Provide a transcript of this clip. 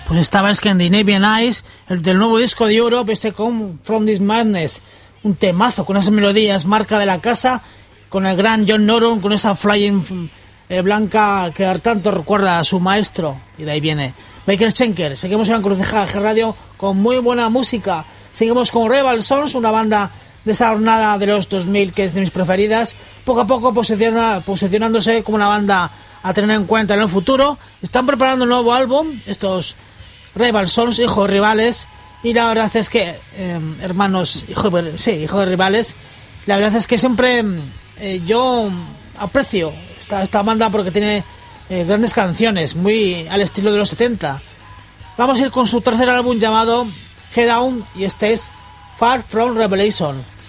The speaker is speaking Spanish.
Pues estaba Scandinavian Eyes, el del nuevo disco de Europe, Come From This Madness. Un temazo con esas melodías, marca de la casa, con el gran John Norum, con esa flying blanca que tanto recuerda a su maestro. Y de ahí viene Baker Schenker. Seguimos en la Encrucijada G Radio con muy buena música. Seguimos con Rival Sons, una banda de esa jornada de los 2000 que es de mis preferidas. Poco a poco posicionándose como una banda a tener en cuenta en el futuro. Están preparando un nuevo álbum, estos Rival Sons, hijos rivales. Y la verdad es que, hijos de rivales. La verdad es que siempre yo aprecio esta banda porque tiene grandes canciones, muy al estilo de los 70. Vamos a ir con su tercer álbum llamado Head Down y este es Far From Revelation.